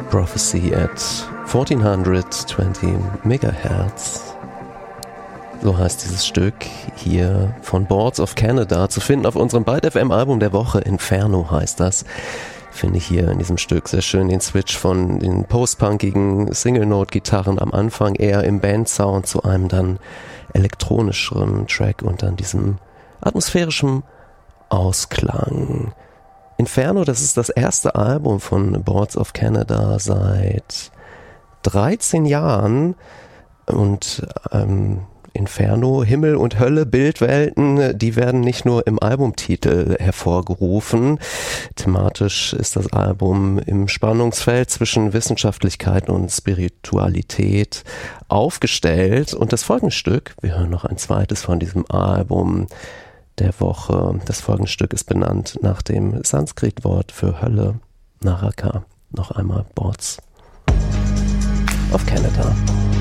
Prophecy at 1420 MHz. So heißt dieses Stück hier von Boards of Canada, zu finden auf unserem Byte FM Album der Woche. Inferno heißt das. Finde ich hier in diesem Stück sehr schön den Switch von den postpunkigen Single-Note-Gitarren am Anfang eher im Band-Sound zu einem dann elektronischeren Track und dann diesem atmosphärischen Ausklang. Inferno, das ist das erste Album von Boards of Canada seit 13 Jahren und Inferno, Himmel und Hölle, Bildwelten, die werden nicht nur im Albumtitel hervorgerufen. Thematisch ist das Album im Spannungsfeld zwischen Wissenschaftlichkeit und Spiritualität aufgestellt. Und das folgende Stück, wir hören noch ein zweites von diesem Album der Woche. Das folgende Stück ist benannt nach dem Sanskrit-Wort für Hölle, Naraka. Noch einmal Boards of Canada.